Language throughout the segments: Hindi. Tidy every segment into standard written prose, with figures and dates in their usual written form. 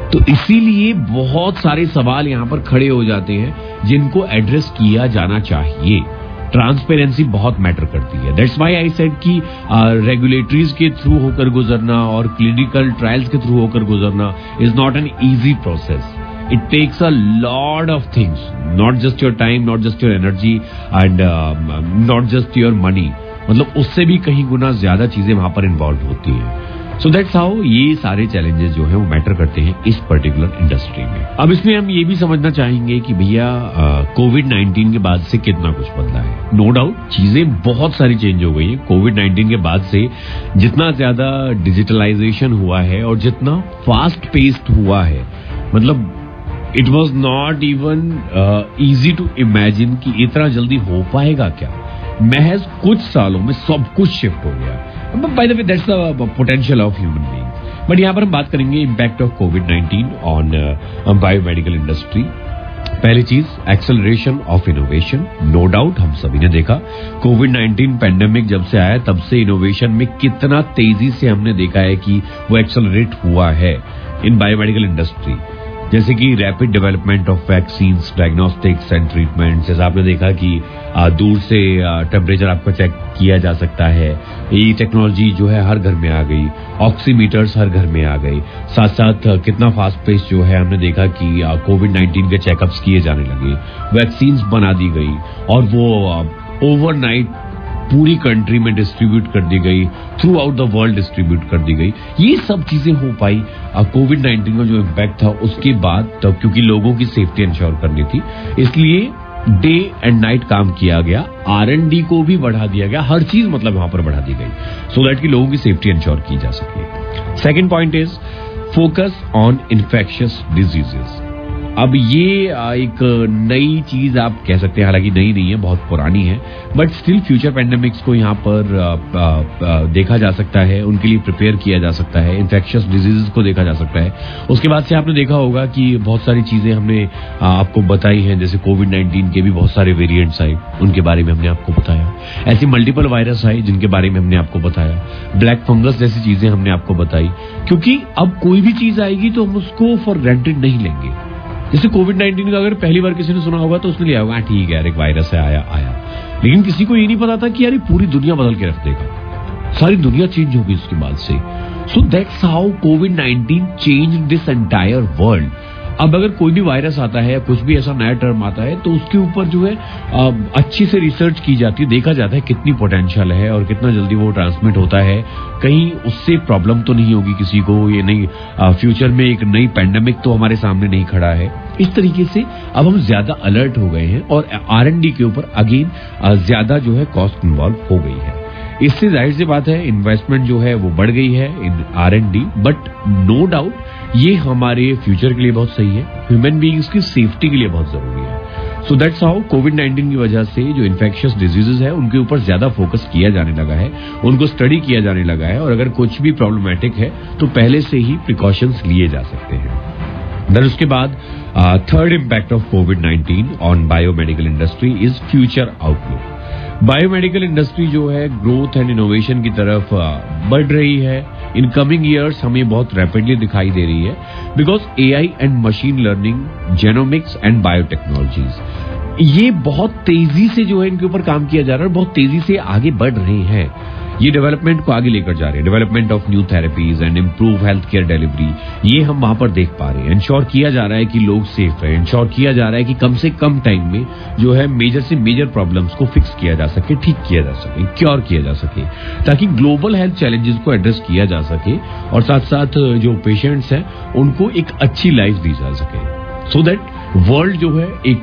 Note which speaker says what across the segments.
Speaker 1: तो इसीलिए बहुत सारे सवाल यहाँ पर खड़े हो जाते हैं जिनको एड्रेस किया जाना चाहिए। ट्रांसपेरेंसी बहुत मैटर करती है। दैट्स व्हाई आई सेड कि रेगुलेटरीज के थ्रू होकर गुजरना और क्लिनिकल ट्रायल्स के थ्रू होकर गुजरना is not an easy process. It takes a lot of things, not just your time, not just your energy and not just your money. मतलब उससे भी कहीं गुना ज्यादा चीजें वहां पर इन्वॉल्व होती हैं। सो दैट्स हाउ ये सारे चैलेंजेस जो है वो मैटर करते हैं इस पर्टिकुलर इंडस्ट्री में। अब इसमें हम ये भी समझना चाहेंगे कि भैया कोविड-19 के बाद से कितना कुछ बदला है। नो डाउट चीजें बहुत सारी चेंज हो गई हैं। कोविड-19 के बाद से जितना ज्यादा डिजिटलाइजेशन हुआ है और जितना फास्ट पेस्ड हुआ है, मतलब it was not even easy to imagine कि इतना जल्दी हो पाएगा क्या। महज कुछ सालों में सब कुछ शिफ्ट हो गया। By the way that's the potential of human beings. But यहाँ पर हम बात करेंगे impact of covid on biomedical industry. पहली चीज acceleration of innovation. No doubt हम सभी ने देखा कोविड-19 पेंडेमिक जब से आया तब से इनोवेशन में कितना तेजी से हमने देखा है कि वो एक्सेलरेट हुआ है इन बायोमेडिकल इंडस्ट्री। जैसे कि rapid development of vaccines, diagnostics and treatments. जैसे आपने देखा कि दूर से टेम्परेचर आपका चेक किया जा सकता है। ये टेक्नोलॉजी जो है हर घर में आ गई। ऑक्सीमीटर्स हर घर में आ गई। साथ साथ कितना फास्ट पेस जो है हमने देखा कि कोविड-19 के चेकअप्स किए जाने लगे। वैक्सीन्स बना दी गई और वो ओवरनाइट पूरी कंट्री में डिस्ट्रीब्यूट कर दी गई, through out the world distribute कर दी गई। ये सब चीजें हो पाई कोविड-19 का जो इम्पैक्ट था उसके बाद, तब क्योंकि लोगों की सेफ्टी इंश्योर करनी थी इसलिए डे एंड नाइट काम किया गया। R&D को भी बढ़ा दिया गया। हर चीज मतलब वहां पर बढ़ा दी गई सो दैट कि लोगों की सेफ्टी इंश्योर की जा सके। Second point is focus on infectious diseases. अब ये एक नई चीज आप कह सकते हैं, हालांकि नई नहीं है, बहुत पुरानी है, बट स्टिल फ्यूचर पेंडेमिक्स को यहाँ पर देखा जा सकता है, उनके लिए प्रिपेयर किया जा सकता है, इन्फेक्शियस डिजीजेस को देखा जा सकता है। उसके बाद से आपने देखा होगा कि बहुत सारी चीजें हमने आपको बताई हैं, जैसे कोविड-19 के भी बहुत सारे वेरिएंट्स आए, उनके बारे में हमने आपको बताया। ऐसी मल्टीपल वायरस आए जिनके बारे में हमने आपको बताया। ब्लैक फंगस जैसी चीजें हमने आपको बताई, क्योंकि अब कोई भी चीज आएगी तो हम उसको फॉर ग्रांटेड नहीं लेंगे। जैसे कोविड-19 का अगर पहली बार किसी ने सुना होगा तो उसने लिया होगा ठीक है यार एक वायरस है, आया। लेकिन किसी को ये नहीं पता था कि यार ये पूरी दुनिया बदल के रख देगा, सारी दुनिया चेंज होगी इसके बाद से। So that's how covid change this entire world. अब अगर कोई भी वायरस आता है या कुछ भी ऐसा नया टर्म आता है तो उसके ऊपर जो है अच्छी से रिसर्च की जाती है, देखा जाता है कितनी पोटेंशियल है और कितना जल्दी वो ट्रांसमिट होता है, कहीं उससे प्रॉब्लम तो नहीं होगी किसी को, ये नहीं फ्यूचर में एक नई पैंडेमिक तो हमारे सामने नहीं खड़ा है। इस तरीके से अब हम ज्यादा अलर्ट हो गए हैं और R&D के ऊपर अगेन ज्यादा जो है कॉस्ट इन्वॉल्व हो गई है। इससे जाहिर सी बात है इन्वेस्टमेंट जो है वो बढ़ गई है इन R&D, बट नो डाउट ये हमारे फ्यूचर के लिए बहुत सही है, ह्यूमन बीइंग्स की सेफ्टी के लिए बहुत जरूरी है। सो दैट्स हाउ कोविड-19 की वजह से जो इन्फेक्शियस डिजीजेस है उनके ऊपर ज्यादा फोकस किया जाने लगा है, उनको स्टडी किया जाने लगा है, और अगर कुछ भी प्रॉब्लमेटिक है तो पहले से ही प्रिकॉशंस लिए जा सकते हैं। देन उसके बाद third impact of covid on biomedical industry is future outlook. Biomedical industry जो है ग्रोथ एंड इनोवेशन की तरफ बढ़ रही है। इन कमिंग ईयर्स हमें बहुत रैपिडली दिखाई दे रही है because AI and machine learning, genomics and biotechnologies, ये बहुत तेजी से जो है इनके ऊपर काम किया जा रहा है, बहुत तेजी से आगे बढ़ रहे हैं। ये डेवलपमेंट को आगे लेकर जा रहे हैं। Development of new therapies and improve health care delivery, ये हम वहां पर देख पा रहे हैं। इंश्योर किया जा रहा है कि लोग सेफ रहे, इंश्योर किया जा रहा है कि कम से कम टाइम में जो है मेजर से मेजर प्रॉब्लम्स को फिक्स किया जा सके, ठीक किया जा सके, क्योर किया जा सके, ताकि ग्लोबल हेल्थ चैलेंजेस को एड्रेस किया जा सके और साथ साथ जो पेशेंट्स हैं उनको एक अच्छी लाइफ दी जा सके, सो दैट वर्ल्ड जो है एक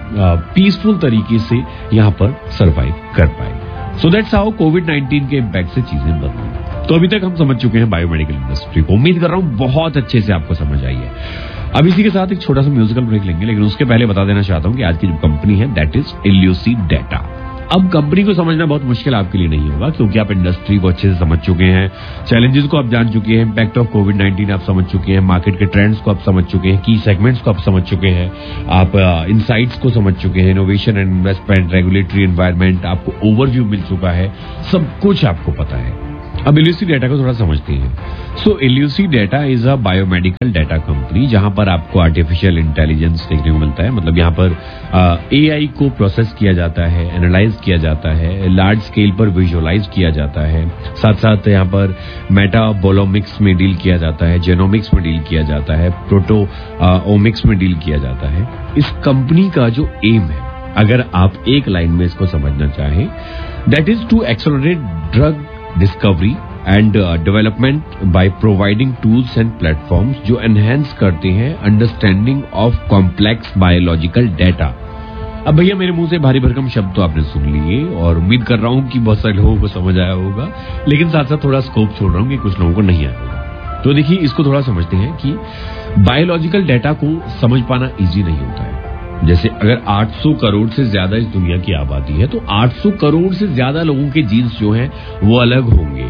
Speaker 1: पीसफुल तरीके से यहाँ पर सर्वाइव कर पाए। सो दैट्स हाउ कोविड-19 के इम्पैक्ट से चीजें बदली। तो अभी तक हम समझ चुके हैं बायोमेडिकल इंडस्ट्री को। उम्मीद कर रहा हूं बहुत अच्छे से आपको समझ आई है। अब इसी के साथ एक छोटा सा म्यूजिकल ब्रेक लेंगे, लेकिन उसके पहले बता देना चाहता हूं कि आज की जो कंपनी है दैट इज इल्यूसी डेटा। अब कंपनी को समझना बहुत मुश्किल आपके लिए नहीं होगा क्योंकि आप इंडस्ट्री को अच्छे से समझ चुके हैं, चैलेंजेस को आप जान चुके हैं, इम्पैक्ट ऑफ कोविड-19 आप समझ चुके हैं, मार्केट के ट्रेंड्स को आप समझ चुके हैं, की सेगमेंट्स को आप समझ चुके हैं, आप इनसाइट्स को समझ चुके हैं, innovation and investment, regulatory environment, आपको ओवरव्यू मिल चुका है, सब कुछ आपको पता है। अब इल्यूसी डाटा को थोड़ा समझते हैं। सो इल्यूसी data is a biomedical data company, जहां पर आपको आर्टिफिशियल इंटेलिजेंस देखने को मिलता है। मतलब यहाँ पर एआई को प्रोसेस किया जाता है, एनालाइज किया जाता है, लार्ज स्केल पर विजुअलाइज किया जाता है। साथ साथ यहाँ पर मेटाबोलोमिक्स में डील किया जाता है, जेनोमिक्स में डील किया जाता है, प्रोटोओमिक्स में डील किया जाता है। इस कंपनी का जो एम है, अगर आप एक लाइन में इसको समझना चाहें, that is to accelerate drug discovery and development by providing tools and platforms जो एनहेंस करते हैं understanding of complex biological data. अब भैया मेरे मुंह से भारी भरकम शब्द तो आपने सुन लिए और उम्मीद कर रहा हूं कि बहुत सारे लोगों को समझ आया होगा, लेकिन साथ साथ थोड़ा स्कोप छोड़ रहा हूं कि कुछ लोगों को नहीं आया होगा। तो देखिए, इसको थोड़ा समझते हैं कि बायोलॉजिकल डाटा को समझ पाना इजी नहीं होता है। जैसे अगर 800 करोड़ से ज्यादा इस दुनिया की आबादी है, तो 800 करोड़ से ज्यादा लोगों के जीन्स जो हैं वो अलग होंगे,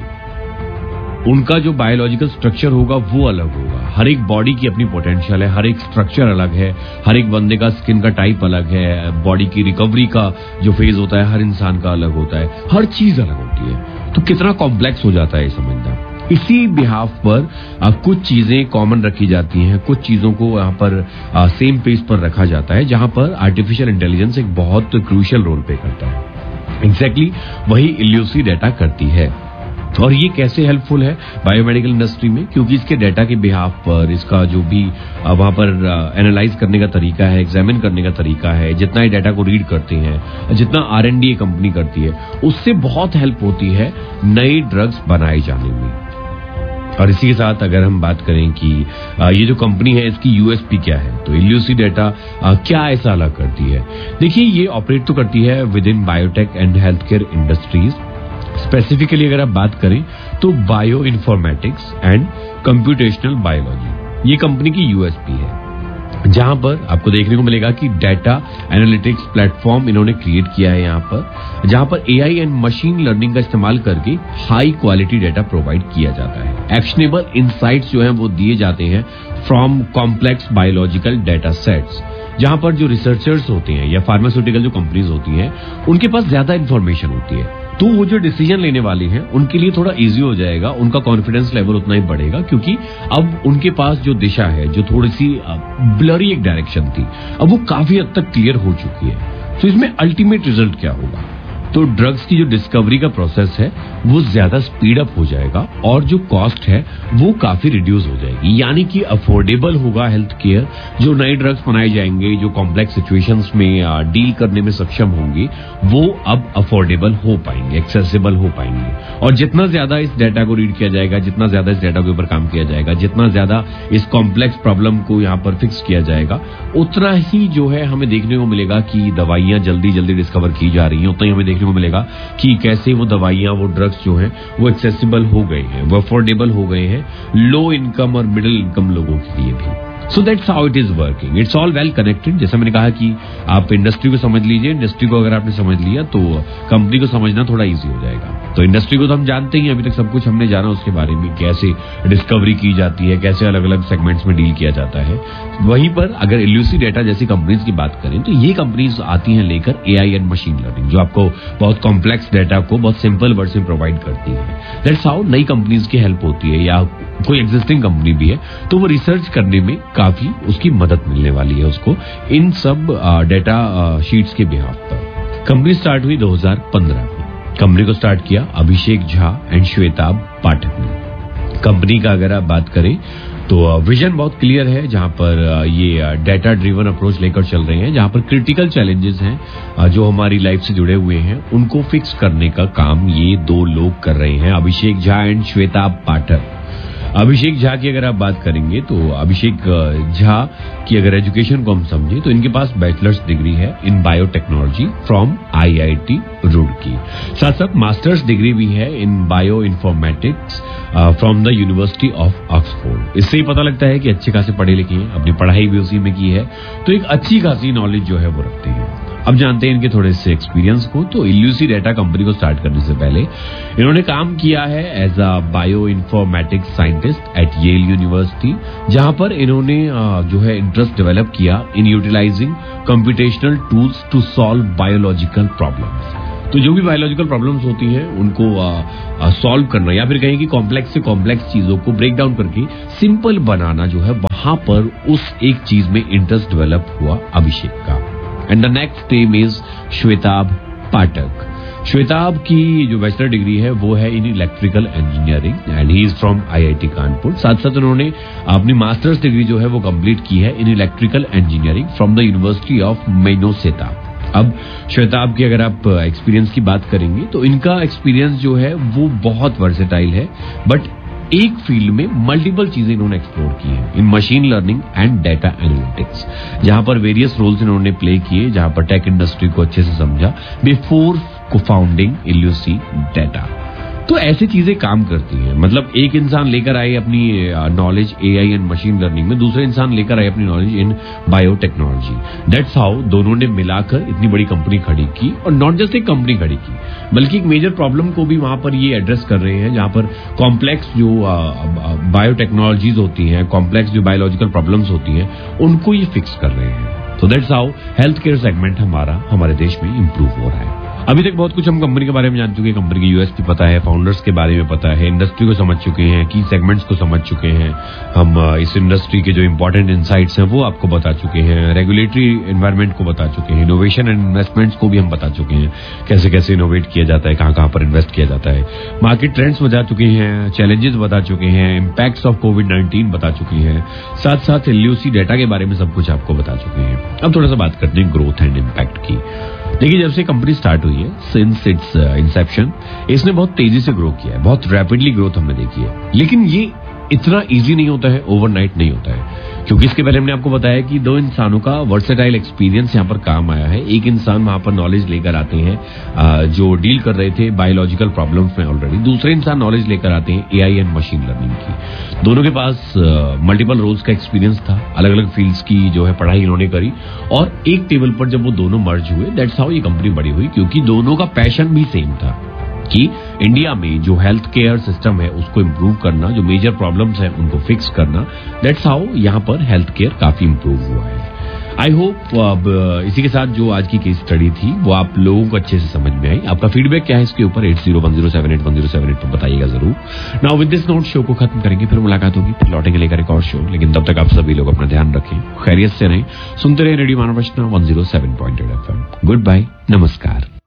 Speaker 1: उनका जो बायोलॉजिकल स्ट्रक्चर होगा वो अलग होगा। हर एक बॉडी की अपनी पोटेंशियल है, हर एक स्ट्रक्चर अलग है, हर एक बंदे का स्किन का टाइप अलग है, बॉडी की रिकवरी का जो फेज होता है हर इंसान का अलग होता है, हर चीज अलग होती है। तो कितना कॉम्प्लेक्स हो जाता है ये समझना। इसी बिहाफ पर कुछ चीजें कॉमन रखी जाती हैं, कुछ चीजों को यहाँ पर सेम पेज पर रखा जाता है, जहां पर आर्टिफिशियल इंटेलिजेंस एक बहुत क्रूशियल रोल प्ले करता है। एग्जैक्टली वही इल्यूसी डाटा करती है। और ये कैसे हेल्पफुल है बायोमेडिकल इंडस्ट्री में, क्योंकि इसके डाटा के बिहाफ पर इसका जो भी वहां पर एनालाइज करने का तरीका है, एग्जामिन करने का तरीका है, जितना ही डाटा को रीड करते हैं, जितना R&D कंपनी करती है, उससे बहुत हेल्प होती है नई ड्रग्स बनाए जाने में। और इसी के साथ अगर हम बात करें कि ये जो कंपनी है इसकी यूएसपी क्या है, तो इल्यूसी डाटा क्या ऐसा अलग करती है। देखिए, ये ऑपरेट तो करती है with in biotech and health care industries. Specifically अगर आप बात करें तो bio informatics and computational biology ये कंपनी की यूएसपी है, जहां पर आपको देखने को मिलेगा कि डाटा एनालिटिक्स प्लेटफॉर्म इन्होंने क्रिएट किया है यहाँ पर, जहां पर एआई एंड मशीन लर्निंग का इस्तेमाल करके हाई क्वालिटी डाटा प्रोवाइड किया जाता है। एक्शनेबल इंसाइट्स जो हैं वो दिए जाते हैं from complex biological data sets, जहां पर जो रिसर्चर्स होते हैं या फार्मास्यूटिकल जो कंपनीज होती हैं उनके पास ज्यादा इंफॉर्मेशन होती है, तो वो जो डिसीजन लेने वाले हैं उनके लिए थोड़ा इजी हो जाएगा, उनका कॉन्फिडेंस लेवल उतना ही बढ़ेगा, क्योंकि अब उनके पास जो दिशा है, जो थोड़ी सी ब्लरी एक डायरेक्शन थी, अब वो काफी हद तक क्लियर हो चुकी है। तो इसमें अल्टीमेट रिजल्ट क्या होगा, तो ड्रग्स की जो डिस्कवरी का प्रोसेस है वो ज्यादा स्पीड अप हो जाएगा और जो कॉस्ट है वो काफी रिड्यूस हो जाएगी, यानी कि अफोर्डेबल होगा हेल्थ केयर। जो नए ड्रग्स बनाए जाएंगे, जो कॉम्प्लेक्स सिचुएशंस में डील करने में सक्षम होंगे, वो अब अफोर्डेबल हो पाएंगे, एक्सेसिबल हो पाएंगे। और जितना ज्यादा इस डाटा को रीड किया जाएगा, जितना ज्यादा इस डाटा के ऊपर काम किया जाएगा, जितना ज्यादा इस कॉम्प्लेक्स प्रॉब्लम को यहाँ पर फिक्स किया जाएगा, उतना ही जो है हमें देखने को मिलेगा कि दवाइयां जल्दी जल्दी डिस्कवर की जा रही हैं, उतना ही हमें देखने को मिलेगा कि कैसे वो दवाइयां, वो ड्रग्स जो हैं वो एक्सेसिबल हो गए हैं, वो अफोर्डेबल हो गए हैं लो इनकम और मिडिल इनकम लोगों के लिए भी। So that's how it is working, it's all well connected. जैसा मैंने कहा कि आप इंडस्ट्री को समझ लीजिए, इंडस्ट्री को अगर आपने समझ लिया तो कंपनी को समझना थोड़ा इजी हो जाएगा। तो इंडस्ट्री को तो हम जानते ही, अभी तक सब कुछ हमने जाना उसके बारे में, कैसे डिस्कवरी की जाती है, कैसे अलग अलग सेगमेंट्स में डील किया जाता है। वहीं पर अगर इल्यूसी डाटा जैसी कंपनीज की बात करें तो ये कंपनीज आती हैं लेकर एआई एंड मशीन लर्निंग, जो आपको बहुत कॉम्प्लेक्स डाटा को बहुत सिंपल वर्ड में प्रोवाइड करती है। दैट्स हाउ नई कंपनीज की हेल्प होती है, या कोई एग्जिस्टिंग कंपनी भी है तो वो रिसर्च करने में काफी उसकी मदद मिलने वाली है उसको, इन सब डाटा शीट्स के बिहाफ पर। कंपनी स्टार्ट हुई 2015 में। कंपनी को स्टार्ट किया अभिषेक झा एंड श्वेताब पाठक ने। कंपनी का अगर आप बात करें तो विजन बहुत क्लियर है, जहां पर ये डाटा ड्रिवन अप्रोच लेकर चल रहे हैं, जहां पर क्रिटिकल चैलेंजेस हैं जो हमारी लाइफ से जुड़े हुए हैं उनको फिक्स करने का काम ये दो लोग कर रहे हैं, अभिषेक झा एंड श्वेताब पाठक। अभिषेक झा की अगर आप बात करेंगे तो अभिषेक झा की अगर एजुकेशन को हम समझे तो इनके पास बैचलर्स डिग्री है इन बायोटेक्नोलॉजी फ्रॉम IIT रुड़की, साथ साथ मास्टर्स डिग्री भी है इन bio informatics from the university of Oxford. इससे ही पता लगता है कि अच्छे खासे पढ़े लिखे हैं, अपनी पढ़ाई भी उसी में की है, तो एक अच्छी खासी नॉलेज जो है वो रखते हैं। अब जानते हैं इनके थोड़े से एक्सपीरियंस को। तो इल्यूसी डाटा कंपनी को स्टार्ट करने से पहले इन्होंने काम किया है as a bio informatics scientist at L university, जहां पर इन्होंने जो है इंटरेस्ट डेवलप किया इन utilising computational tools to solve biological problems. तो जो भी बायोलॉजिकल प्रॉब्लम्स होती हैं उनको सॉल्व करना या फिर कहें कि कॉम्प्लेक्स से कॉम्प्लेक्स चीजों को ब्रेक डाउन करके सिंपल बनाना जो है, वहां पर उस एक चीज में इंटरेस्ट डेवलप हुआ अभिषेक का। And the next name is Shwetabh पाठक। श्वेताभ की जो बैचलर डिग्री है वो है in electrical engineering and he is from IIT Kanpur. साथ साथ उन्होंने अपनी मास्टर्स डिग्री जो है वो कंप्लीट की है in electrical engineering from the university of Minnesota. अब श्वेताभ की अगर आप एक्सपीरियंस की बात करेंगे तो इनका एक्सपीरियंस जो है वो बहुत वर्सेटाइल है, बट एक फील्ड में मल्टीपल चीजें इन्होंने एक्सप्लोर की हैं इन machine learning and data analytics, जहां पर वेरियस रोल्स इन्होंने प्ले किए, जहां पर टेक इंडस्ट्री को अच्छे से समझा बिफोर फाउंडिंग इल्यूसी डेटा। तो ऐसी चीजें काम करती हैं, मतलब एक इंसान लेकर आए अपनी knowledge AI and machine learning में, दूसरे इंसान लेकर आए अपनी knowledge in biotechnology. That's how दोनों ने मिलाकर इतनी बड़ी कंपनी खड़ी की, और नॉट जस्ट एक कंपनी खड़ी की बल्कि एक मेजर प्रॉब्लम को भी वहां पर ये एड्रेस कर रहे हैं, जहां पर कॉम्प्लेक्स जो बायोटेक्नोलॉजीज होती हैं, कॉम्प्लेक्स जो बायोलॉजिकल प्रॉब्लम्स होती हैं, उनको ये फिक्स कर रहे हैं। तो that's how health care segment हमारे देश में इंप्रूव हो रहा है। अभी तक बहुत कुछ हम कंपनी के बारे में जान चुके हैं, कंपनी की USP पता है, फाउंडर्स के बारे में पता है, इंडस्ट्री को समझ चुके हैं, की सेगमेंट्स को समझ चुके हैं, हम इस इंडस्ट्री के जो इंपॉर्टेंट इनसाइट्स हैं वो आपको बता चुके हैं, रेगुलेटरी एनवायरनमेंट को बता चुके हैं, इनोवेशन एंड इन्वेस्टमेंट्स को भी हम बता चुके हैं, कैसे कैसे इनोवेट किया जाता है, कहां कहां पर इन्वेस्ट किया जाता है, मार्केट ट्रेंड्स बता चुके हैं, चैलेंजेस बता चुके हैं, इम्पैक्ट्स ऑफ कोविड-19 बता चुके हैं, साथ साथ इल्यूसी डेटा के बारे में सब कुछ आपको बता चुके हैं। अब थोड़ा सा बात करते हैं ग्रोथ एंड इम्पैक्ट की। देखिए, जब से कंपनी स्टार्ट हुई है, सिंस इट्स इंसेप्शन, इसने बहुत तेजी से ग्रो किया है, बहुत रैपिडली ग्रोथ हमने देखी है। लेकिन ये इतना इजी नहीं होता है, ओवरनाइट नहीं होता है, क्योंकि इसके पहले हमने आपको बताया कि दो इंसानों का वर्सेटाइल एक्सपीरियंस यहाँ पर काम आया है। एक इंसान वहां पर नॉलेज लेकर आते हैं जो डील कर रहे थे बायोलॉजिकल प्रॉब्लम्स में ऑलरेडी, दूसरे इंसान नॉलेज लेकर आते हैं AI एंड मशीन लर्निंग की। दोनों के पास मल्टीपल रोल्स का एक्सपीरियंस था, अलग अलग फील्ड्स की जो है पढ़ाई इन्होंने करी, और एक टेबल पर जब वो दोनों मर्ज हुए, दैट्स हाउ ये कंपनी बड़ी हुई, क्योंकि दोनों का पैशन भी सेम था कि इंडिया में जो हेल्थ केयर सिस्टम है उसको इम्प्रूव करना, जो मेजर प्रॉब्लम्स हैं उनको फिक्स करना। दैट्स हाउ यहाँ पर हेल्थ केयर काफी इम्प्रूव हुआ है। आई होप अब इसी के साथ जो आज की केस स्टडी थी वो आप लोगों को अच्छे से समझ में आई। आपका फीडबैक क्या है इसके ऊपर 8010781078 पर बताइएगा जरूर। Now with this note show को खत्म करेंगे, फिर मुलाकात होगी, फिर लौटेंगे लेकर एक और शो। लेकिन तब तक आप सभी लोग अपना ध्यान रखें, खैरियत से रहें, सुनते रहे रेडियो मानव रचना 107.8 FM। गुड बाय, नमस्कार।